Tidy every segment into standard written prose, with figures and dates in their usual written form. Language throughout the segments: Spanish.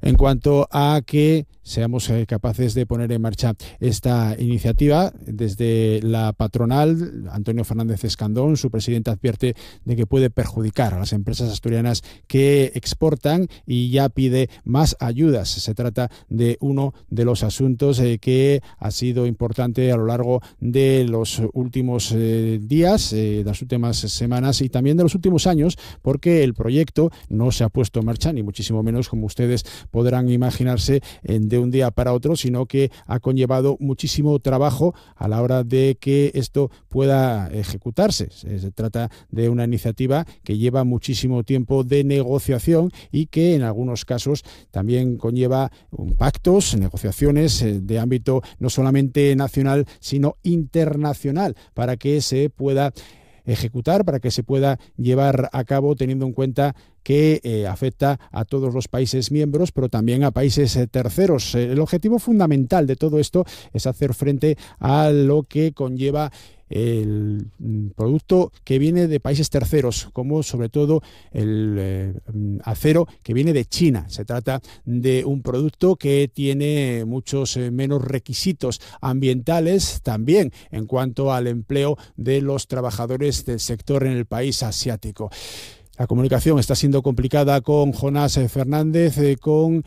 en cuanto a que seamos capaces de poner en marcha esta iniciativa. Desde la patronal, Antonio Fernández Escandón, su presidente, advierte de que puede perjudicar a las empresas asturianas que exportan y ya pide más ayudas. Se trata de uno de los asuntos que ha sido importante a lo largo de los últimos días, de las últimas semanas y también de los últimos años, porque el proyecto no se ha puesto en marcha, ni muchísimo menos, como ustedes podrán imaginarse, de un día para otro, sino que ha conllevado muchísimo trabajo a la hora de que esto pueda ejecutarse. Se trata de una iniciativa que lleva muchísimo tiempo de negociación y que en algunos casos también conlleva pactos, negociaciones de ámbito no solamente nacional, sino internacional, para que se pueda ejecutar, para que se pueda llevar a cabo, teniendo en cuenta que afecta a todos los países miembros, pero también a países terceros. El objetivo fundamental de todo esto es hacer frente a lo que conlleva el producto que viene de países terceros, como sobre todo el acero que viene de China. Se trata de un producto que tiene muchos menos requisitos ambientales, también en cuanto al empleo de los trabajadores del sector en el país asiático. La comunicación está siendo complicada con Jonás Fernández, con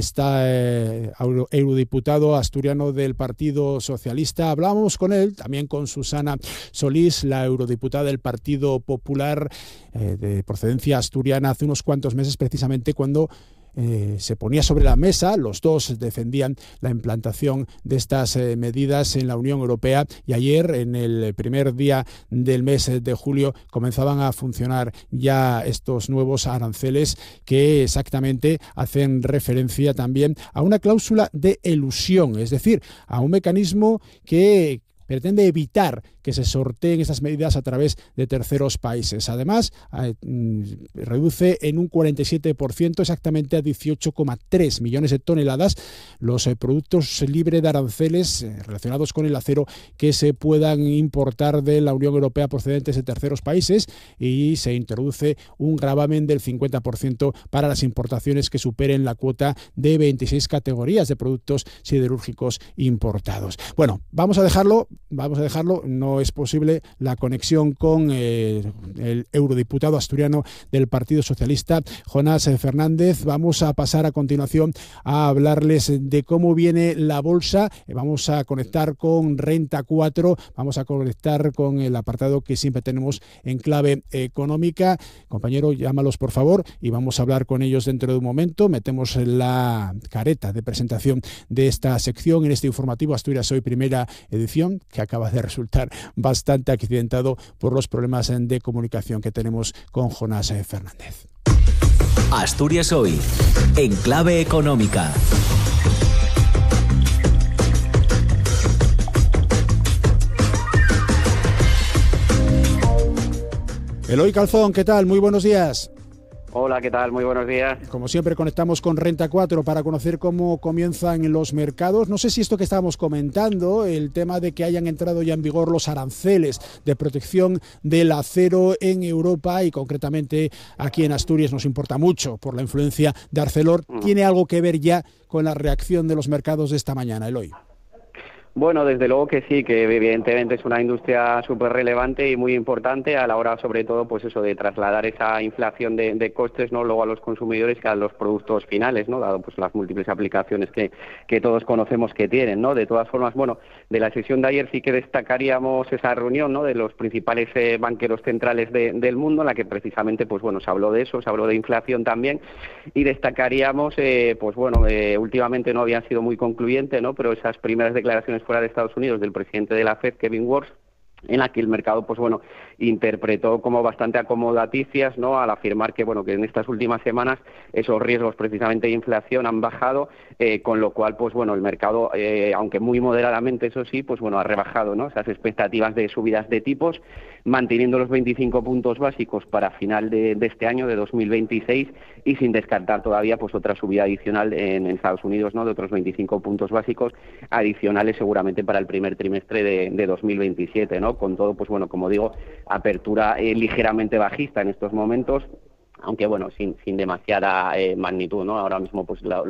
eurodiputado asturiano del Partido Socialista. Hablamos con él, también con Susana Solís, la eurodiputada del Partido Popular de procedencia asturiana, hace unos cuantos meses, precisamente cuando se ponía sobre la mesa. Los dos defendían la implantación de estas medidas en la Unión Europea, y ayer, en el primer día del mes de julio, comenzaban a funcionar ya estos nuevos aranceles que exactamente hacen referencia también a una cláusula de elusión, es decir, a un mecanismo que pretende evitar que se sorteen estas medidas a través de terceros países. Además, reduce en un 47%, exactamente a 18,3 millones de toneladas, los productos libres de aranceles relacionados con el acero que se puedan importar de la Unión Europea procedentes de terceros países, y se introduce un gravamen del 50% para las importaciones que superen la cuota de 26 categorías de productos siderúrgicos importados. Bueno, vamos a dejarlo. No es posible la conexión con el eurodiputado asturiano del Partido Socialista, Jonás Fernández. Vamos a pasar a continuación a hablarles de cómo viene la bolsa. Vamos a conectar con Renta 4, vamos a conectar con el apartado que siempre tenemos en clave económica. Compañero, llámalos por favor y vamos a hablar con ellos dentro de un momento. Metemos la careta de presentación de esta sección en este informativo Asturias Hoy, primera edición, que acaba de resultar bastante accidentado por los problemas de comunicación que tenemos con Jonás Fernández. Asturias Hoy, en clave económica. Eloy Calzón, ¿qué tal? Muy buenos días. Hola, ¿qué tal? Muy buenos días. Como siempre, conectamos con Renta 4 para conocer cómo comienzan los mercados. No sé si esto que estábamos comentando, el tema de que hayan entrado ya en vigor los aranceles de protección del acero en Europa y concretamente aquí en Asturias nos importa mucho por la influencia de Arcelor, ¿tiene algo que ver ya con la reacción de los mercados de esta mañana, Eloy? Bueno, desde luego que sí, que evidentemente es una industria súper relevante y muy importante a la hora, sobre todo, pues eso, de trasladar esa inflación de costes, ¿no?, luego a los consumidores que a los productos finales, ¿no?, dado pues las múltiples aplicaciones que todos conocemos que tienen, ¿no? De todas formas, bueno, de la sesión de ayer sí que destacaría,amos esa reunión, ¿no?, de los principales banqueros centrales del mundo, en la que precisamente, pues bueno, se habló de eso, se habló de inflación también, y destacaríamos, pues bueno, últimamente no habían sido muy concluyentes, ¿no?, pero esas primeras declaraciones fuera de Estados Unidos del presidente de la FED, Kevin Warsh, en la que el mercado, pues bueno, interpretó como bastante acomodaticias, ¿no?, al afirmar que, bueno, que en estas últimas semanas esos riesgos precisamente de inflación han bajado, con lo cual, pues bueno, el mercado, aunque muy moderadamente, eso sí, pues bueno, ha rebajado, ¿no?, esas expectativas de subidas de tipos, manteniendo los 25 puntos básicos para final de este año, de 2026, y sin descartar todavía pues otra subida adicional en Estados Unidos, ¿no?, de otros 25 puntos básicos adicionales seguramente para el primer trimestre de 2027, ¿no? Con todo, pues bueno, como digo, apertura ligeramente bajista en estos momentos, aunque bueno, sin demasiada magnitud, ¿no? Ahora mismo pues